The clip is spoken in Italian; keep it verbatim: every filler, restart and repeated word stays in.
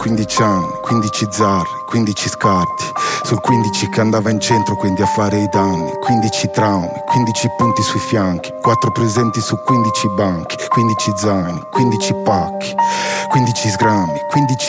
quindici anni, quindici zarri, quindici scarti. Sul quindici che andava in centro, quindi a fare i danni. quindici traumi, quindici punti sui fianchi, quattro presenti su quindici banchi, quindici zaini, quindici pacchi, quindici sgrammi, quindici